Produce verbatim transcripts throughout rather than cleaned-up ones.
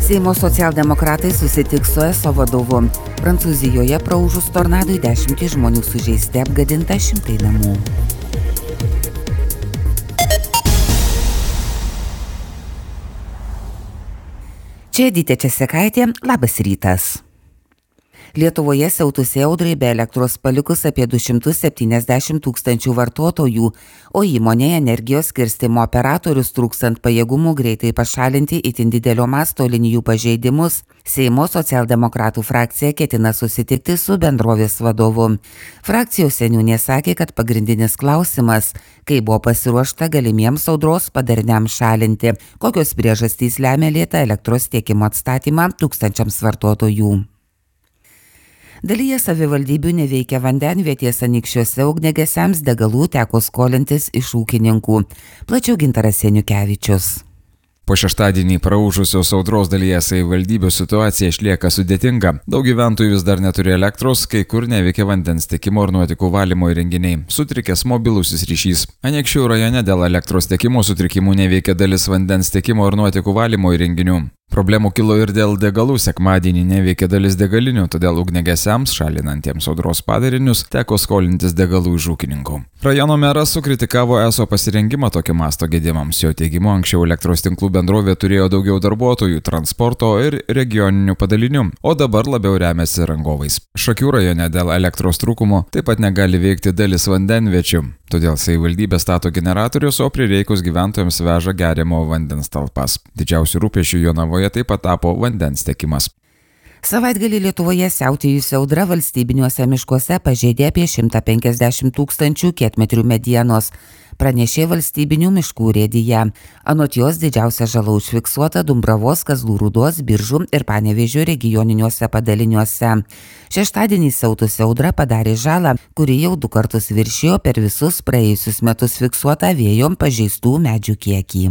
Seimo socialdemokratai susitiks su eso vadovu. Prancūzijoje praūžus tornadui dešimtys žmonių sužeisti, apgadinta šimtai namų. Čia Edita Česekaitė, labas rytas. Lietuvoje siautusiai audrai be elektros palikus apie du šimtus septyniasdešimt tūkstančių vartotojų, o įmonėje energijos skirstymo operatorius trūkstant pajėgumų greitai pašalinti itin didelio masto linijų pažeidimus, Seimo socialdemokratų frakcija ketina susitikti su bendrovės vadovu. Frakcijos seniūnė sakė, kad pagrindinis klausimas, kaip buvo pasiruošta galimiems audros padariniams šalinti, kokios priežastys lemia lėtą elektros tiekimo atstatymą tūkstančiams vartotojų. Dalyje savivaldybių neveikia vandenvietės Anykščiuose ugniagesiams degalų teko skolintis iš ūkininkų. Plačiau Gintaras Seniukevičius. Po šeštadienį praūžusios audros dalyje savivaldybių situacija išlieka sudėtinga. Daug gyventojų vis dar neturi elektros, kai kur neveikia vandens tiekimo ir nuotekų valymo įrenginiai. Sutrikęs mobilusis ryšys. Anykščių rajone dėl elektros tiekimo sutrikimų neveikia dalis vandens tiekimo ir nuotekų valymo įrenginių. Problemų kilo ir dėl degalų. Sekmadienį neveikia dalis degalinių, todėl ugniagesiams, šalinantiems audros padarinius, teko skolintis degalų iš ūkininkų. Rajono meras sukritikavo eso pasirengimą tokio masto gedimams. Jo teigimu, anksčiau elektros tinklų bendrovė turėjo daugiau darbuotojų, transporto ir regioninių padalinių, o dabar labiau remiasi rangovais. Šakių rajone dėl elektros trūkumo taip pat negali veikti dalis vandenviečių. Todėl savivaldybė stato generatorius, o prireikus gyventojams veža geriamo vandens talpas. Didžiausių rūpesčių Jonavoje taip pat tapo vandens tiekimas. Savaitgalį Lietuvoje siautėjusi audra valstybiniuose miškuose pažeidė apie šimtą penkiasdešimt tūkstančių kietmetrių medienos, pranešė valstybinių miškų urėdija. Anot jos didžiausia žala užfiksuota Dumbravos, Kazlų Rūdos, Biržų ir Panevėžio regioniniuose padaliniuose. Šeštadienį siautusi audra padarė žalą, kuri jau du kartus viršijo per visus praėjusius metus fiksuotą vėjo pažeistų medžių kiekį.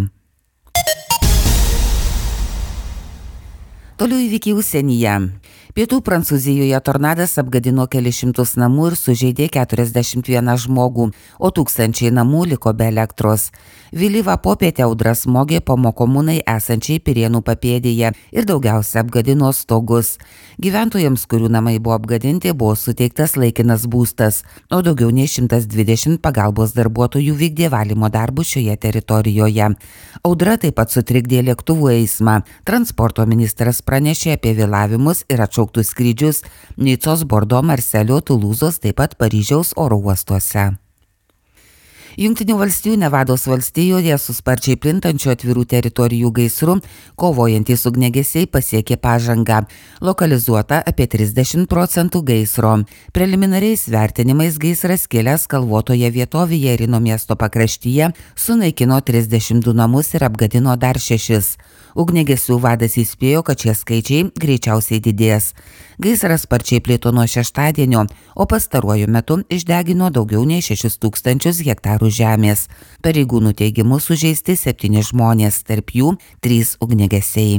Toliau įvykiai užsienyje. Pietų Prancūzijoje tornadas apgadino kelis šimtus namų ir sužeidė keturiasdešimt vieną žmogų, o tūkstančiai namų liko be elektros. Vėlyvą popietę audra smogė Pomo komunai esančiai Pirėnų papėdėje ir daugiausia apgadino stogus. Gyventojams, kurių namai buvo apgadinti, buvo suteiktas laikinas būstas, o daugiau nei šimtas dvidešimt pagalbos darbuotojų vykdė valymo darbus šioje teritorijoje. Audra taip pat sutrikdė lėktuvų eismą. Transporto ministras pranešė apie vėlavimus ir atšauktus skrydžius Nicos, Bordo, Marselio, Tulūzos, taip pat Paryžiaus oro uostuose. Jungtinių valstijų Nevados valstijoje su sparčiai plintančiu atvirų teritorijų gaisru kovojantys ugniagesiai pasiekė pažangą. Lokalizuota apie trisdešimt procentų gaisro. Preliminariais vertinimais gaisras kilęs kalvotoje vietovėje Rino miesto pakraštyje sunaikino trisdešimt du namus ir apgadino dar šešis. Ugniagesių vadas įspėjo, kad šie skaičiai greičiausiai didės. Gaisras sparčiai plito nuo šeštadienio, o pastaruoju metu išdegino daugiau nei šešis tūkstančius hektarų žemės. Pareigūnų teigimu sužeisti septyni žmonės, tarp jų trys ugniagesiai.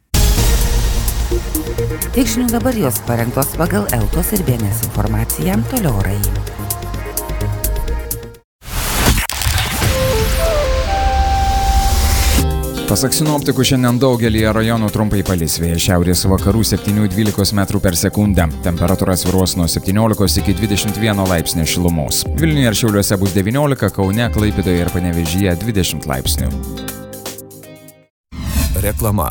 Tiek žinių dabar, jos parengtos pagal Eltos ir B N S informaciją. Toliau orai. Pasak sinoptikų, šiandien daugelyje rajonų trumpai palis, vėjas šiaurės vakarų septynių dvylikos metrų per sekundę. Temperatūra svyruos nuo septyniolikos iki dvidešimt vieno laipsnio šilumos. Vilniuje ir Šiauliuose bus devyniolika, Kaune, Klaipėdoje ir Panevėžyje dvidešimt laipsnių. Reklama.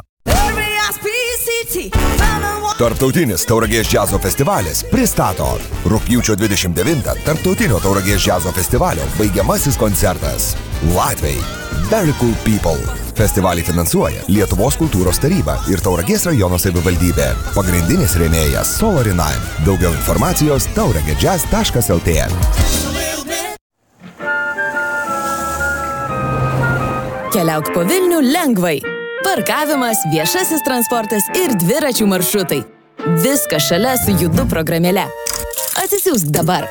Tarptautinis Tauragės džiazo festivalis pristato rugpjūčio dvidešimt devintą Tarptautinio Tauragės džiazo festivalio baigiamasis koncertas. Latviai Very Cool People. Festivalį finansuoja Lietuvos kultūros taryba ir Tauragės rajono savivaldybė. Pagrindinis rėmėjas Solarinime. Daugiau informacijos tauragėdžiaz taškas el tė. Keliauk po Vilnių lengvai. Parkavimas, viešasis transportas ir dviračių maršrutai. Viskas šalia su Judu programėle. Atsisiųsk dabar.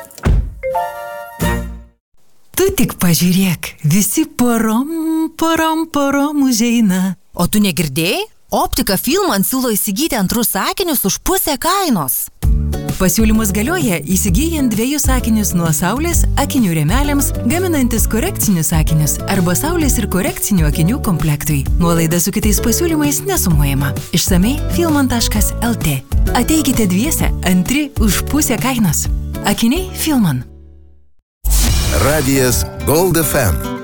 Tu tik pažiūrėk, visi porom, porom, porom užeina. O tu negirdėjai? Optika Filman siūlo įsigyti antrus akinius už pusę kainos. Pasiūlymus galioja įsigyjant dviejus akinius nuo Saulės akinių rėmeliams, gaminantis korekcinius akinius arba Saulės ir korekcinių akinių komplektui. Nuolaida su kitais pasiūlymais nesumuojama. Išsamei filman taškas el tė. Ateikite dviese, antri už pusę kainos. Akiniai Filman. Radijas Gold ef em.